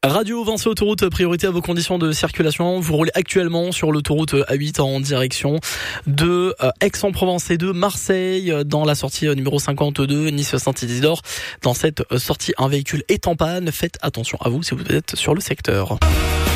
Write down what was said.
Radio Vinci Autoroute, priorité à vos conditions de circulation. Vous roulez actuellement sur l'autoroute A8 en direction de Aix-en-Provence et de Marseille dans la sortie numéro 52 Nice-Saint-Isidore. Dans cette sortie, un véhicule est en panne. Faites attention à vous si vous êtes sur le secteur.